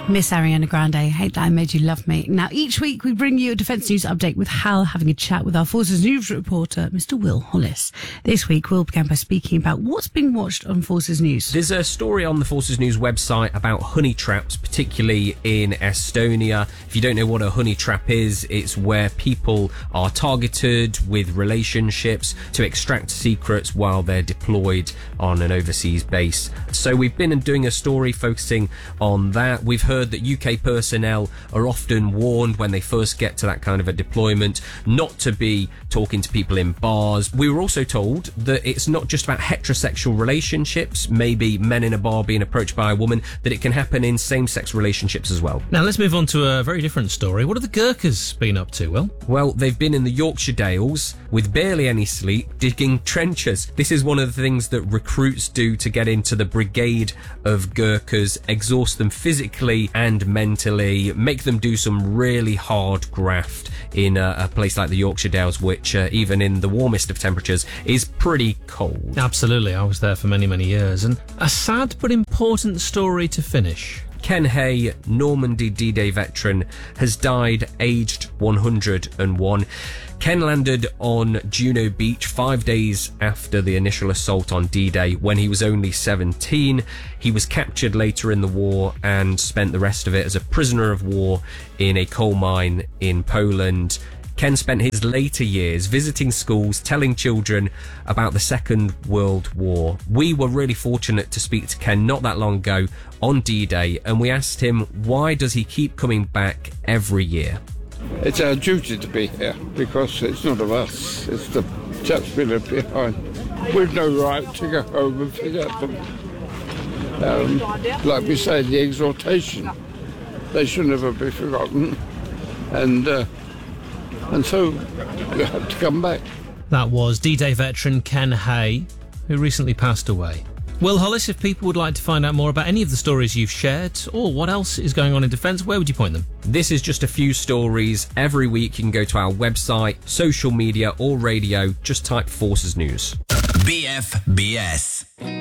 Miss Ariana Grande, Hate That I Made You Love Me. Now, each week we bring you a Defence News update with Hal having a chat with our Forces News reporter, Mr. Will Hollis. This week, Will began by speaking about what's being watched on Forces News. There's a story on the Forces News website about honey traps, particularly in Estonia. If you don't know what a honey trap is, it's where people are targeted with relationships to extract secrets while they're deployed on an overseas base. So we've been doing a story focusing on that. We've heard that UK personnel are often warned when they first get to that kind of a deployment not to be talking to people in bars. We were also told that it's not just about heterosexual relationships, maybe men in a bar being approached by a woman, that it can happen in same-sex relationships as well. Now let's move on to a very different story. What have the Gurkhas been up to, Will? Well, they've been in the Yorkshire Dales with barely any sleep, digging trenches. This is one of the things that recruits do to get into the brigade of Gurkhas, exhaust them physically and mentally, make them do some really hard graft in a place like the Yorkshire Dales, which even in the warmest of temperatures is pretty cold. Absolutely, I was there for many, many years. And a sad but important story to finish. Ken Hay, Normandy D-Day veteran, has died aged 101. Ken landed on Juno Beach 5 days after the initial assault on D-Day when he was only 17. He was captured later in the war and spent the rest of it as a prisoner of war in a coal mine in Poland. Ken spent his later years visiting schools, telling children about the Second World War. We were really fortunate to speak to Ken not that long ago on D-Day, and we asked him why does he keep coming back every year. It's our duty to be here because it's not of us, it's the chaps we left behind. We've no right to go home and forget them. Like we say, the exhortation, they should never be forgotten. And so you have to come back. That was D-Day veteran Ken Hay, who recently passed away. Will Hollis, if people would like to find out more about any of the stories you've shared or what else is going on in defence, where would you point them? This is just a few stories. Every week you can go to our website, social media or radio, just type Forces News. BFBS.